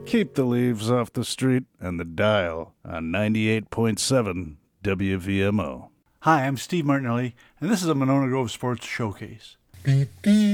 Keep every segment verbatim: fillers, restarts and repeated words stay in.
Keep the leaves off the street and the dial on ninety-eight point seven W V M O. Hi, I'm Steve Martinelli, and this is a Monona Grove Sports Showcase. In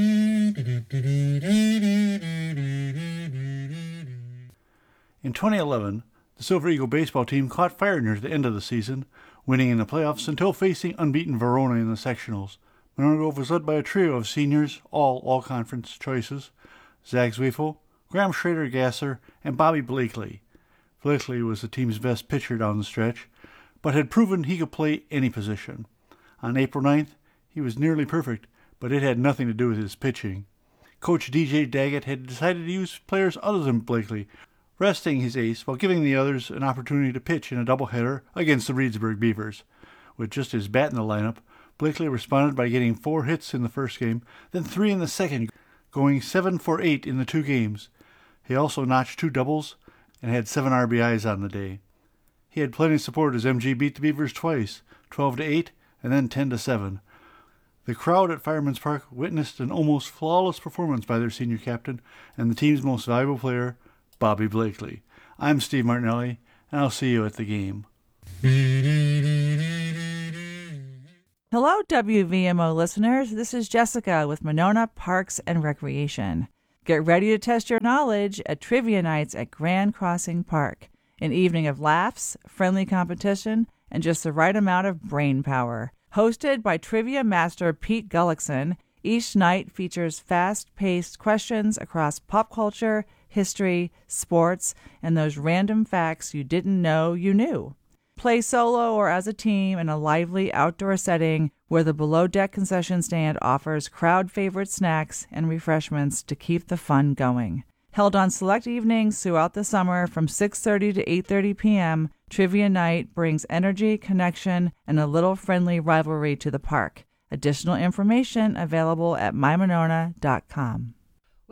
twenty eleven, the Silver Eagle baseball team caught fire near the end of the season, winning in the playoffs until facing unbeaten Verona in the sectionals. Monona Grove was led by a trio of seniors, all all-conference choices: Zach Zwiefel, Graham Schrader-Gasser, and Bobby Blakely. Blakely was the team's best pitcher down the stretch, but had proven he could play any position. On April ninth, he was nearly perfect, but it had nothing to do with his pitching. Coach D J Daggett had decided to use players other than Blakely, resting his ace while giving the others an opportunity to pitch in a doubleheader against the Reedsburg Beavers. With just his bat in the lineup, Blakely responded by getting four hits in the first game, then three in the second, going seven for eight in the two games. He also notched two doubles and had seven R B Is on the day. He had plenty of support as M G beat the Beavers twice, twelve to eight and then ten to seven. The crowd at Fireman's Park witnessed an almost flawless performance by their senior captain and the team's most valuable player, Bobby Blakely. I'm Steve Martinelli, and I'll see you at the game. Hello, W V M O listeners. This is Jessica with Monona Parks and Recreation. Get ready to test your knowledge at Trivia Nights at Grand Crossing Park. An evening of laughs, friendly competition, and just the right amount of brain power. Hosted by trivia master Pete Gullickson, each night features fast-paced questions across pop culture, history, sports, and those random facts you didn't know you knew. Play solo or as a team in a lively outdoor setting where the below-deck concession stand offers crowd-favorite snacks and refreshments to keep the fun going. Held on select evenings throughout the summer from six thirty to eight thirty p.m., Trivia Night brings energy, connection, and a little friendly rivalry to the park. Additional information available at my monona dot com.